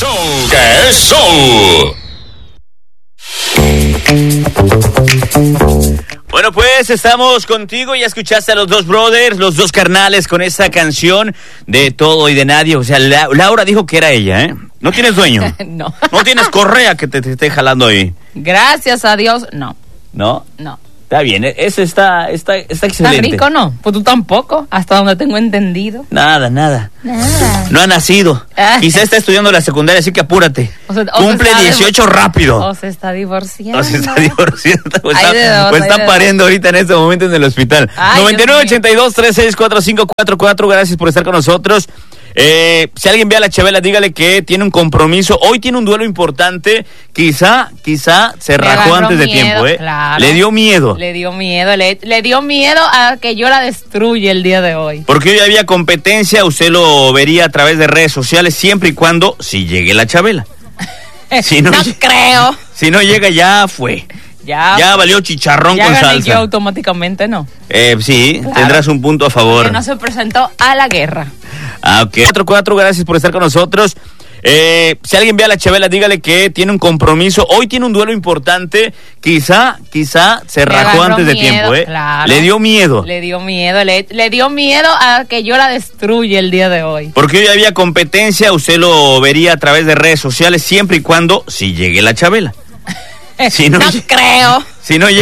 show! ¡Qué show! Bueno, pues estamos contigo. Ya escuchaste a los dos brothers, los dos carnales con esa canción de todo y de nadie. O sea, Laura dijo que era ella, ¿eh? ¿No tienes dueño? No. ¿No tienes correa que te esté jalando ahí? Gracias a Dios, no. ¿No? No. Está bien, eso está excelente. ¿Está rico no? Pues tú tampoco, hasta donde tengo entendido. Nada. No ha nacido. Quizá está estudiando la secundaria, así que apúrate. Cumple 18 rápido. O se está divorciando. O está Está pariendo ahorita en este momento en el hospital. 9982364544. Gracias por estar con nosotros. Si alguien ve a la Chabela, dígale que tiene un compromiso. Hoy tiene un duelo importante. Quizá se rajó antes de tiempo, ¿eh? Claro. Le dio miedo. Le dio miedo a que yo la destruya el día de hoy. Porque hoy había competencia. Usted lo vería a través de redes sociales siempre y cuando si llegue la Chabela. Si no, creo. Si no llega, ya fue. Ya valió chicharrón ya con gané salsa. Yo automáticamente, ¿no? Sí, claro. Tendrás un punto a favor. Que no se presentó a la guerra. Ok. 4, gracias por estar con nosotros. Si alguien ve a la Chabela, dígale que tiene un compromiso. Hoy tiene un duelo importante. Quizá se rajó antes de tiempo, ¿eh? Claro. Le dio miedo. Le dio miedo a que yo la destruya el día de hoy. Porque hoy había competencia. Usted lo vería a través de redes sociales siempre y cuando si llegue la Chabela. Si no, creo. Si no llega